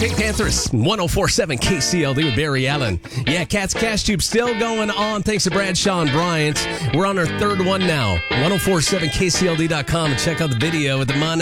Pink Panthers, 104.7 KCLD with Barry Allen. Yeah, Cat's Cash Tube still going on. Thanks to Bradshaw and Bryant. We're on our third one now. 104.7KCLD.com and check out the video with the Mon